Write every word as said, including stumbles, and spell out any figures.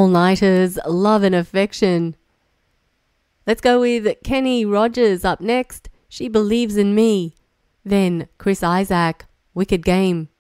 all-nighters, love and affection. Let's go with Kenny Rogers up next. She Believes in Me. Then Chris Isaak, Wicked Game.